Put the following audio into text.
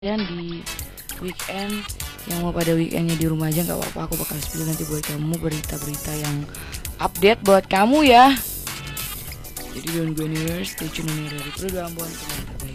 kalian di weekend yang mau pada weekendnya di rumah aja nggak apa-apa, aku bakal spill nanti buat kamu berita-berita yang update buat kamu ya. Jadi don't go anywhere, stay tune ini dari program Ambon.